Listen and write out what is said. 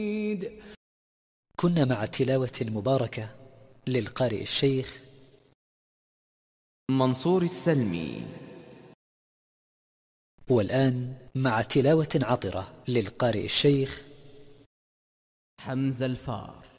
كنا مع تلاوة مباركة للقارئ الشيخ منصور السلمي. والآن مع تلاوة عطرة للقارئ الشيخ حمزة الفار.